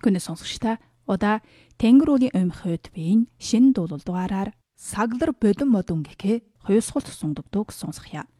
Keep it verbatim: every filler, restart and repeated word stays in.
Күнэ сонсогчдаа удаа Тэнгэр уулийн өмхөд бийн шинэ дуулал дугаараар саглар бодон модон гэхээ хоёусгол сунгаддаг сонсгоё.